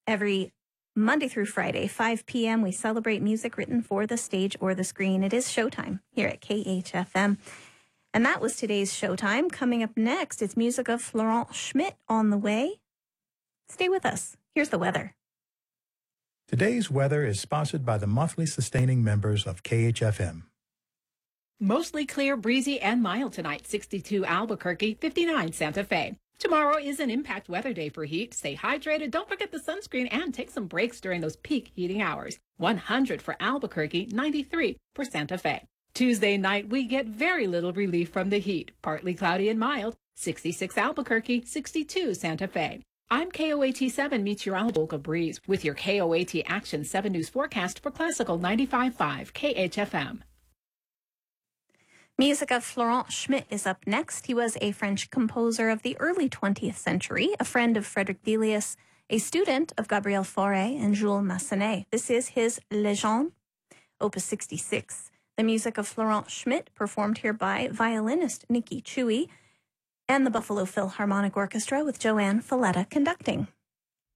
Every Monday through Friday, 5 p.m., we celebrate music written for the stage or the screen. It is Showtime here at KHFM. And that was today's Showtime. Coming up next, it's music of Florent Schmitt on the way. Stay with us. Here's the weather. Today's weather is sponsored by the monthly sustaining members of KHFM. Mostly clear, breezy, and mild tonight. 62 Albuquerque, 59 Santa Fe. Tomorrow is an impact weather day for heat. Stay hydrated, don't forget the sunscreen, and take some breaks during those peak heating hours. 100 for Albuquerque, 93 for Santa Fe. Tuesday night, we get very little relief from the heat. Partly cloudy and mild. 66 Albuquerque, 62 Santa Fe. I'm KOAT7 meteorologist Olga Breeze with your KOAT Action 7 News forecast for Classical 95.5 KHFM. Music of Florent Schmitt is up next. He was a French composer of the early 20th century, a friend of Frédéric Delius, a student of Gabriel Fauré and Jules Massenet. This is his Légende, Opus 66. The music of Florent Schmitt, performed here by violinist Nikki Chewy and the Buffalo Philharmonic Orchestra with Joanne Falletta conducting.